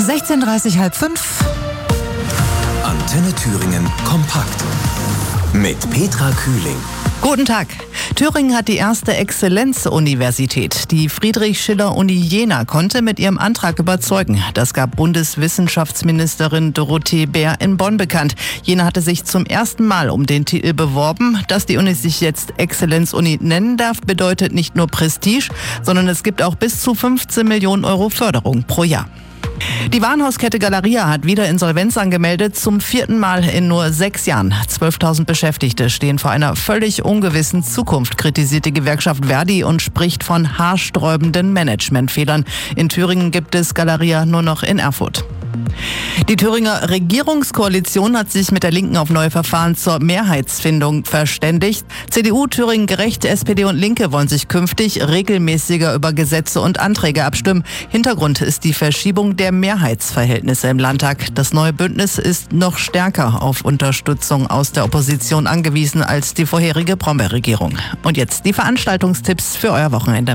16:30, 4:30. Antenne Thüringen kompakt mit Petra Kühling. Guten Tag. Thüringen hat die erste Exzellenzuniversität. Die Friedrich-Schiller-Uni Jena konnte mit ihrem Antrag überzeugen. Das gab Bundeswissenschaftsministerin Dorothee Bär in Bonn bekannt. Jena hatte sich zum ersten Mal um den Titel beworben. Dass die Uni sich jetzt Exzellenzuni nennen darf, bedeutet nicht nur Prestige, sondern es gibt auch bis zu 15 Millionen Euro Förderung pro Jahr. Die Warenhauskette Galeria hat wieder Insolvenz angemeldet, zum 4. Mal in nur 6 Jahren. 12.000 Beschäftigte stehen vor einer völlig ungewissen Zukunft, kritisiert die Gewerkschaft Verdi und spricht von haarsträubenden Managementfehlern. In Thüringen gibt es Galeria nur noch in Erfurt. Die Thüringer Regierungskoalition hat sich mit der Linken auf neue Verfahren zur Mehrheitsfindung verständigt. CDU, Thüringen Gerecht, SPD und Linke wollen sich künftig regelmäßiger über Gesetze und Anträge abstimmen. Hintergrund ist die Verschiebung der Mehrheitsverhältnisse im Landtag. Das neue Bündnis ist noch stärker auf Unterstützung aus der Opposition angewiesen als die vorherige Brombeer-Regierung. Und jetzt die Veranstaltungstipps für euer Wochenende.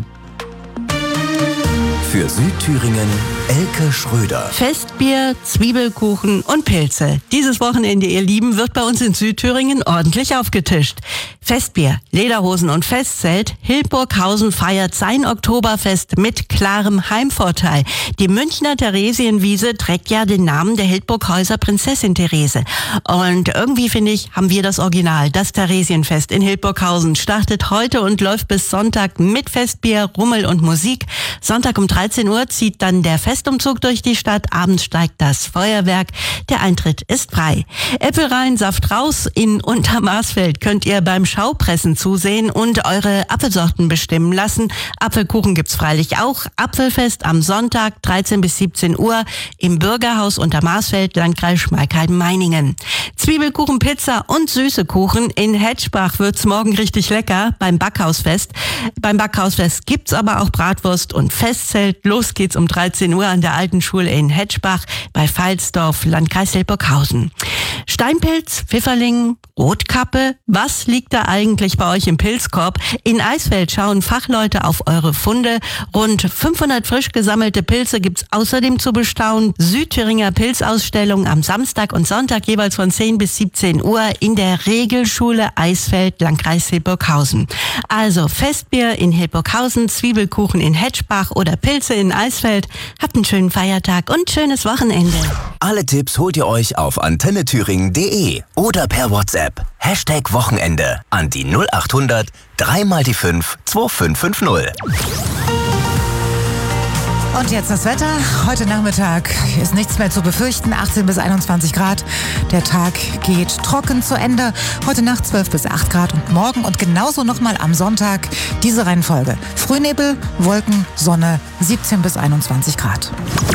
Für Südthüringen Elke Schröder. Festbier, Zwiebelkuchen und Pilze. Dieses Wochenende, ihr Lieben, wird bei uns in Südthüringen ordentlich aufgetischt. Festbier, Lederhosen und Festzelt. Hildburghausen feiert sein Oktoberfest mit klarem Heimvorteil. Die Münchner Theresienwiese trägt ja den Namen der Hildburghäuser Prinzessin Therese. Und irgendwie, finde ich, haben wir das Original. Das Theresienfest in Hildburghausen startet heute und läuft bis Sonntag mit Festbier, Rummel und Musik. Sonntag um 13 Uhr zieht dann der Festumzug durch die Stadt. Abends steigt das Feuerwerk. Der Eintritt ist frei. Äpfel rein, Saft raus. In Untermarsfeld könnt ihr beim Schaupressen zusehen und eure Apfelsorten bestimmen lassen. Apfelkuchen gibt's freilich auch. Apfelfest am Sonntag 13 bis 17 Uhr im Bürgerhaus Untermarsfeld, Landkreis Schmalkalden-Meiningen. Zwiebelkuchen, Pizza und süße Kuchen. In Hetschbach wird's morgen richtig lecker beim Backhausfest. Beim Backhausfest gibt's aber auch Bratwurst und Festzelt. Los geht's um 13 Uhr an der Alten Schule in Hetschbach bei Pfalzdorf, Landkreis Hildburghausen. Steinpilz, Pfifferling, Rotkappe, was liegt da eigentlich bei euch im Pilzkorb? In Eisfeld schauen Fachleute auf eure Funde. Rund 500 frisch gesammelte Pilze gibt's außerdem zu bestaunen. Südthüringer Pilzausstellung am Samstag und Sonntag jeweils von 10 bis 17 Uhr in der Regelschule Eisfeld, Landkreis Hildburghausen. Also Festbier in Hildburghausen, Zwiebelkuchen in Hetschbach oder Pilze in Eisfeld. Habt einen schönen Feiertag und schönes Wochenende. Alle Tipps holt ihr euch auf antennethüringen.de oder per WhatsApp. #Wochenende an die 0800 3x5 2550. Und jetzt das Wetter. Heute Nachmittag ist nichts mehr zu befürchten. 18 bis 21 Grad. Der Tag geht trocken zu Ende. Heute Nacht 12 bis 8 Grad und morgen und genauso nochmal am Sonntag diese Reihenfolge. Frühnebel, Wolken, Sonne, 17 bis 21 Grad.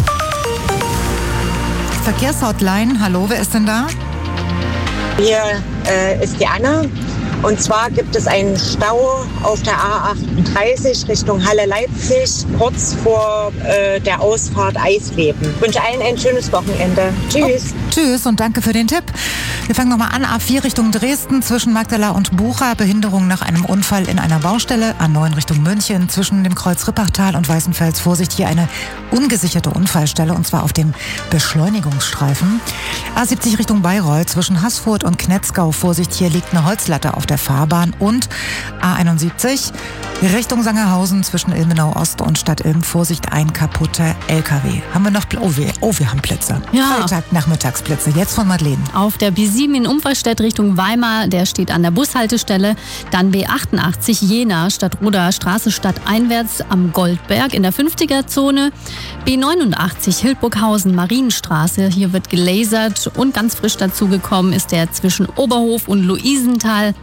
Verkehrshotline. Hallo, wer ist denn da? Hier ist die Anna. Und zwar gibt es einen Stau auf der A38 Richtung Halle-Leipzig, kurz vor der Ausfahrt Eisleben. Ich wünsche allen ein schönes Wochenende. Tschüss. Tschüss und danke für den Tipp. Wir fangen nochmal an. A4 Richtung Dresden zwischen Magdala und Bucha. Behinderung nach einem Unfall in einer Baustelle. A9 Richtung München zwischen dem Kreuz Rippachtal und Weißenfels. Vorsicht, hier eine ungesicherte Unfallstelle und zwar auf dem Beschleunigungsstreifen. A70 Richtung Bayreuth zwischen Haßfurt und Knetzgau. Vorsicht, hier liegt eine Holzlatte auf der Fahrbahn. Und A71 Richtung Sangerhausen zwischen Ilmenau Ost und Stadt Ilm. Vorsicht, ein kaputter LKW. Haben wir noch wir haben Plätze. Ja. Freitag Nachmittagsplätze. Jetzt von Madeleine. Auf der B7 in Umfallstedt Richtung Weimar, der steht an der Bushaltestelle. Dann B88 Jena, Stadtroder Straße stadteinwärts am Goldberg in der 50er-Zone. B89 Hildburghausen Marienstraße, hier wird gelasert und ganz frisch dazugekommen ist der zwischen Oberhof und Luisenthal.